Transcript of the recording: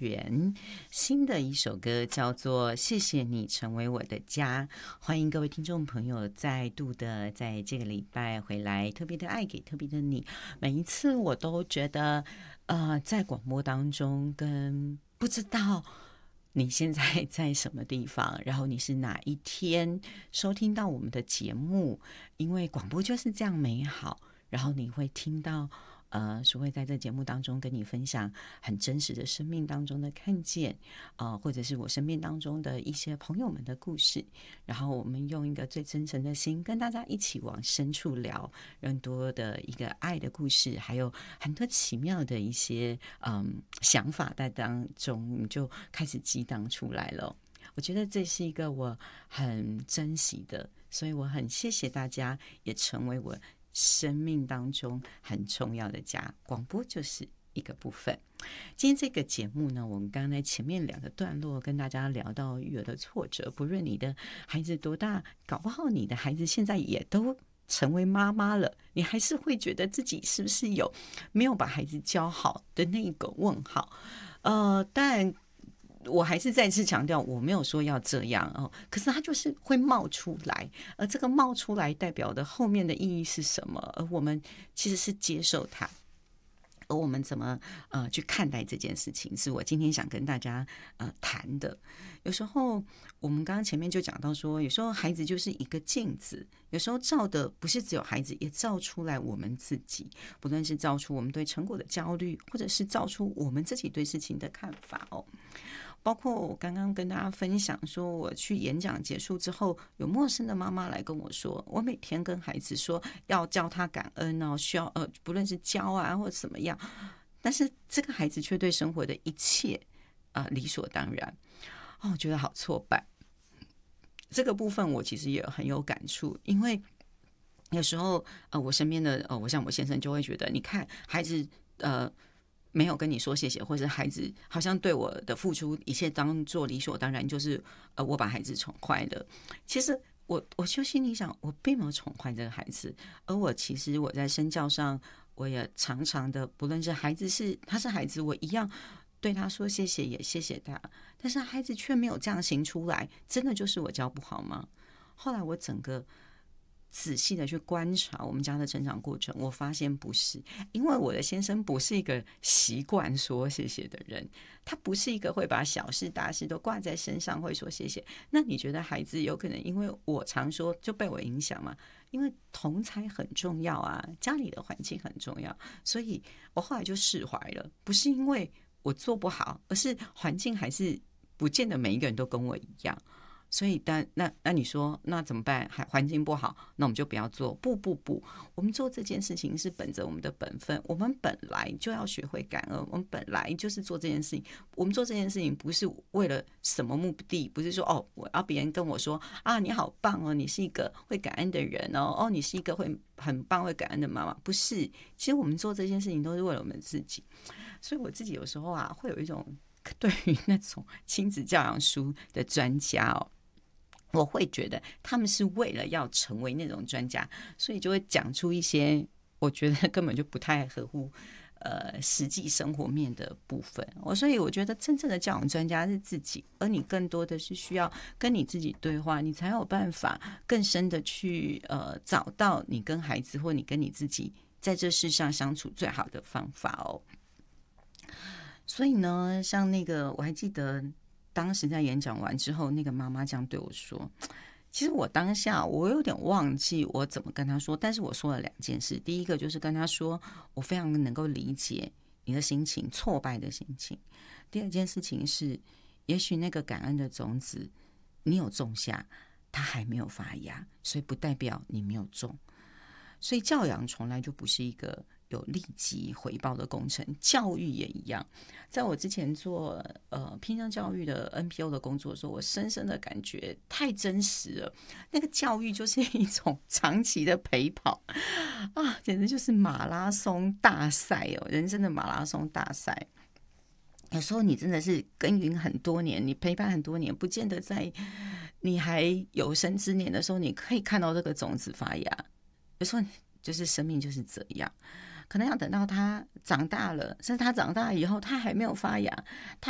璇新的一首歌叫做《谢谢你成为我的家》。欢迎各位听众朋友再度的在这个礼拜回来，特别的爱给特别的你。每一次我都觉得在广播当中跟不知道你现在在什么地方，然后你是哪一天收听到我们的节目，因为广播就是这样美好，然后你会听到是会在这节目当中跟你分享很真实的生命当中的看见，或者是我生命当中的一些朋友们的故事，然后我们用一个最真诚的心跟大家一起往深处聊更多的一个爱的故事，还有很多奇妙的一些想法在当中，你就开始激荡出来了。我觉得这是一个我很珍惜的，所以我很谢谢大家，也成为我生命当中很重要的家，广播就是一个部分。今天这个节目呢，我们刚刚在前面2个段落跟大家聊到育儿的挫折，不论你的孩子多大，搞不好你的孩子现在也都成为妈妈了，你还是会觉得自己是不是有没有把孩子教好的那个问号。但我还是再次强调，我没有说要这样哦，可是它就是会冒出来，而这个冒出来代表的后面的意义是什么？而我们其实是接受它，而我们怎么去看待这件事情，是我今天想跟大家谈的。有时候我们刚刚前面就讲到说，有时候孩子就是一个镜子，有时候照的不是只有孩子，也照出来我们自己，不论是照出我们对成果的焦虑，或者是照出我们自己对事情的看法哦。包括我刚刚跟大家分享说，我去演讲结束之后，有陌生的妈妈来跟我说，我每天跟孩子说要教他感恩哦，需要不论是教啊或者怎么样，但是这个孩子却对生活的一切理所当然，我觉得好挫败。这个部分我其实也很有感触，因为有时候我身边的我像我先生就会觉得，你看孩子没有跟你说谢谢，或者孩子好像对我的付出一切当做理所当然，就是我把孩子宠坏了。其实我就心里想，我并没有宠坏这个孩子，而我其实我在身教上，我也常常的，不论是孩子他是孩子，我一样对他说谢谢，也谢谢他，但是孩子却没有这样行出来，真的就是我教不好吗？后来我整个仔细的去观察我们家的成长过程，我发现不是，因为我的先生不是一个习惯说谢谢的人，他不是一个会把小事大事都挂在身上会说谢谢。那你觉得孩子有可能因为我常说就被我影响吗？因为同才很重要啊，家里的环境很重要，所以我后来就释怀了，不是因为我做不好，而是环境还是不见得每一个人都跟我一样。所以那你说那怎么办？环境不好，那我们就不要做。不，我们做这件事情是本着我们的本分，我们本来就要学会感恩，我们本来就是做这件事情。我们做这件事情不是为了什么目的，不是说我要别人跟我说你好棒哦，你是一个会感恩的人哦，你是一个会很棒会感恩的妈妈。不是，其实我们做这件事情都是为了我们自己。所以我自己有时候会有一种对于那种亲子教养书的专家我会觉得他们是为了要成为那种专家，所以就会讲出一些我觉得根本就不太合乎实际生活面的部分。所以我觉得真正的教养专家是自己，而你更多的是需要跟你自己对话，你才有办法更深的去找到你跟孩子或你跟你自己在这世上相处最好的方法所以呢，像那个我还记得当时在演讲完之后，那个妈妈这样对我说，其实我当下我有点忘记我怎么跟她说，但是我说了2件事。第一个就是跟她说我非常能够理解你的心情，挫败的心情。第2件事情是，也许那个感恩的种子你有种下，它还没有发芽，所以不代表你没有种。所以教养从来就不是一个有立即回报的工程，教育也一样。在我之前做偏向教育的 NPO 的工作的时候，我深深的感觉太真实了。那个教育就是一种长期的陪跑简直就是马拉松大赛人生的马拉松大赛。有时候你真的是耕耘很多年，你陪伴很多年，不见得在你还有生之年的时候，你可以看到这个种子发芽。有时候就是生命就是这样，可能要等到他长大了，甚至他长大以后他还没有发芽，他